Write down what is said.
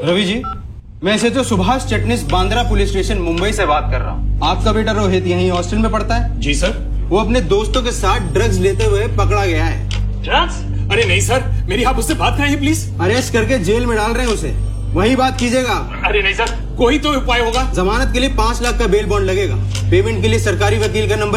रवि जी, मैं SHO Subhash चटनिस Bandra police station Mumbai से बात कर रहा हूँ। आपका बेटा रोहित यहीं हॉस्टल में पढ़ता है? जी सर। वो अपने दोस्तों के साथ ड्रग्स लेते हुए पकड़ा गया है। ड्रग्स? अरे नहीं सर, मेरी आप उससे बात कराइए प्लीज। अरेस्ट करके जेल में डाल रहे हैं उसे, वही बात कीजिएगा। अरे नहीं सर, कोई तो उपाय होगा। जमानत के लिए 5 लाख का बेल बॉन्ड लगेगा। पेमेंट के लिए सरकारी वकील का नंबर